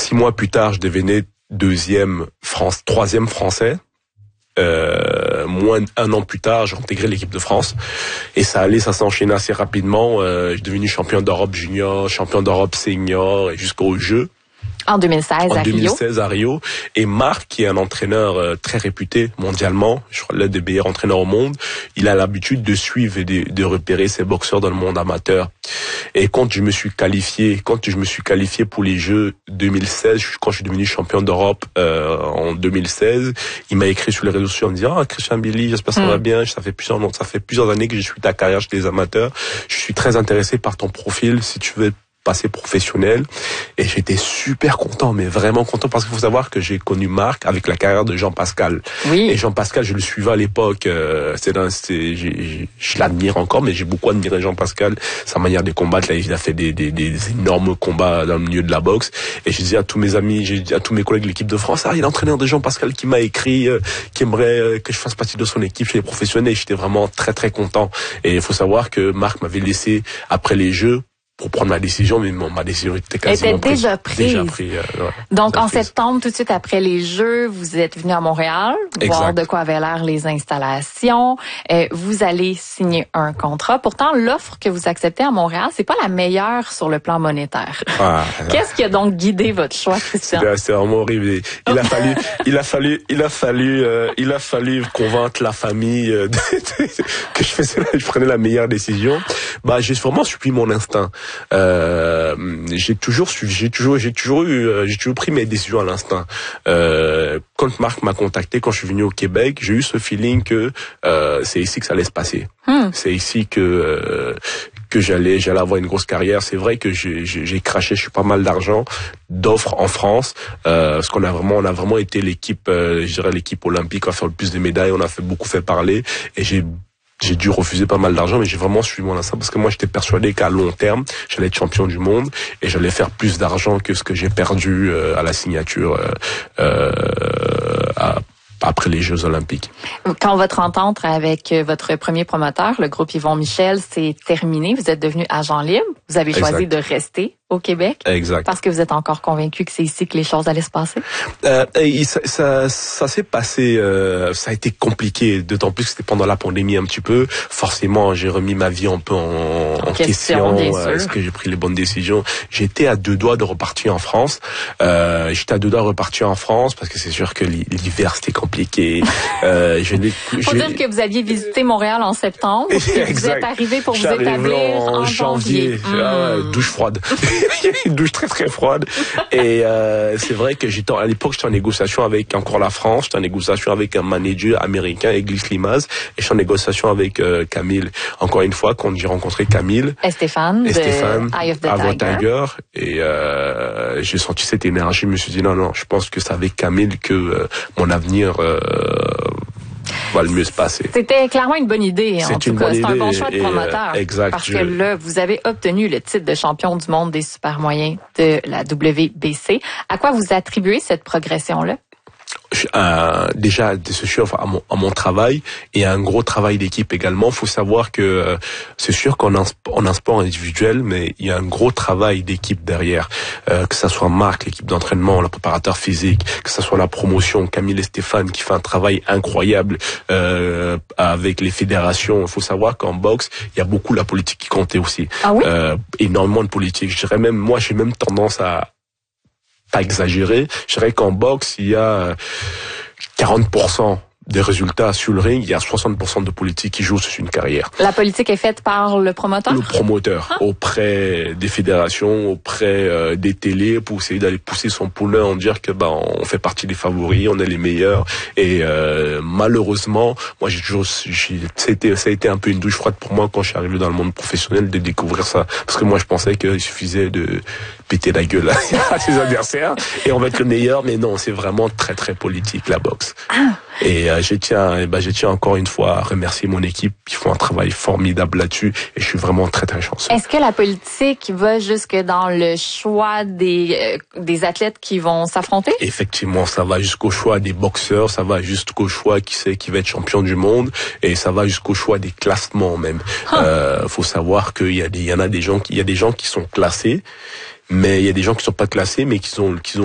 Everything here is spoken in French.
6 mois plus tard, je devenais troisième français. Moins d'1 an plus tard, j'ai intégré l'équipe de France et ça s'est enchaîné assez rapidement. Je suis devenu champion d'Europe junior, champion d'Europe senior et jusqu'aux Jeux. En 2016 à Rio. Et Marc, qui est un entraîneur très réputé mondialement, je crois l'un des meilleurs entraîneurs au monde, il a l'habitude de suivre et de repérer ses boxeurs dans le monde amateur. Et quand je me suis qualifié pour les Jeux 2016, quand je suis devenu champion d'Europe en 2016, il m'a écrit sur les réseaux sociaux en me disant Christian Billy, j'espère que ça va bien, ça fait plusieurs années que je suis ta carrière chez les amateurs, je suis très intéressé par ton profil, si tu veux passé professionnel, et j'étais super content, mais vraiment content, parce qu'il faut savoir que j'ai connu Marc avec la carrière de Jean Pascal. Oui. Et Jean Pascal, je le suivais à l'époque, je l'admire encore, mais j'ai beaucoup admiré Jean Pascal, sa manière de combattre. Là, il a fait des énormes combats dans le milieu de la boxe, et je disais à tous mes amis, à tous mes collègues de l'équipe de France, il y a l'entraîneur de Jean Pascal qui m'a écrit, qui aimerait que je fasse partie de son équipe chez les professionnels. J'étais vraiment très très content. Et il faut savoir que Marc m'avait laissé après les Jeux pour prendre ma décision, mais ma décision était quasiment déjà prise. Donc, en septembre, tout de suite après les Jeux, vous êtes venu à Montréal, voir de quoi avaient l'air les installations. Vous allez signer un contrat. Pourtant, l'offre que vous acceptez à Montréal, c'est pas la meilleure sur le plan monétaire. Qu'est-ce qui a donc guidé votre choix, Christian? C'est vraiment horrible. Il a fallu convaincre la famille que je prenais la meilleure décision. J'ai vraiment suivi mon instinct. J'ai toujours pris mes décisions à l'instinct. Quand Marc m'a contacté, quand je suis venu au Québec, j'ai eu ce feeling que c'est ici que ça allait se passer. C'est ici que j'allais avoir une grosse carrière. C'est vrai que j'ai craché pas mal d'argent, d'offres en France, parce qu'on a vraiment été l'équipe, je dirais l'équipe olympique à faire le plus de médailles. On a beaucoup fait parler, et j'ai dû refuser pas mal d'argent, mais j'ai vraiment suivi mon instinct, parce que moi j'étais persuadé qu'à long terme j'allais être champion du monde et j'allais faire plus d'argent que ce que j'ai perdu à la signature après les Jeux Olympiques. Quand votre entente avec votre premier promoteur, le groupe Yvon Michel, s'est terminée, vous êtes devenu agent libre, vous avez choisi de rester au Québec. Exact. Parce que vous êtes encore convaincu que c'est ici que les choses allaient se passer? Ça s'est passé, ça a été compliqué, d'autant plus que c'était pendant la pandémie un petit peu. Forcément, j'ai remis ma vie un peu en question. Est-ce que j'ai pris les bonnes décisions? J'étais à 2 doigts de repartir en France. Parce que c'est sûr que l'hiver c'était compliqué. Faut dire que vous aviez visité Montréal en septembre, et vous êtes arrivé pour vous établir en janvier. Douche froide. Une douche très très froide. Et c'est vrai que à l'époque j'étais en négociation avec encore la France, j'étais en négociation avec un manager américain, Eglis Limaz, et j'étais en négociation avec Camille. Encore une fois, quand j'ai rencontré Camille et Stéphane de Eye of the Tiger, et j'ai senti cette énergie, je me suis dit non, je pense que c'est avec Camille que mon avenir va le mieux se passer. C'était clairement une bonne idée, en tout cas. C'est un bon choix de promoteur. Exact. Parce que là, vous avez obtenu le titre de champion du monde des super moyens de la WBC. À quoi vous attribuez cette progression-là? Déjà, c'est sûr, à mon travail, et à un gros travail d'équipe également. Faut savoir que c'est sûr qu'on a un sport individuel, mais il y a un gros travail d'équipe derrière. Que ça soit Marc, l'équipe d'entraînement, le préparateur physique, que ça soit la promotion, Camille et Stéphane qui fait un travail incroyable avec les fédérations. Il faut savoir qu'en boxe, il y a beaucoup la politique qui comptait aussi. Ah oui? Énormément de politique. Je dirais même, moi, j'ai même tendance à pas exagérer. Je dirais qu'en boxe, il y a 40% des résultats sur le ring, il y a 60% de politique qui jouent sur une carrière. La politique est faite par le promoteur? Le promoteur, auprès des fédérations, auprès des télés, pour essayer d'aller pousser son poulain, en dire que on fait partie des favoris, on est les meilleurs. Et malheureusement, moi ça a été un peu une douche froide pour moi quand je suis arrivé dans le monde professionnel de découvrir ça, parce que moi je pensais qu'il suffisait de péter la gueule à ses adversaires et on va être le meilleur, mais non, c'est vraiment très très politique la boxe. Et je tiens encore une fois à remercier mon équipe, qui font un travail formidable là-dessus, et je suis vraiment très très chanceux. Est-ce que la politique va jusque dans le choix des athlètes qui vont s'affronter? Effectivement, ça va jusqu'au choix des boxeurs, ça va jusqu'au choix qui va être champion du monde, et ça va jusqu'au choix des classements même. Faut savoir qu'il y a des gens qui sont classés, mais il y a des gens qui sont pas classés, mais qui ont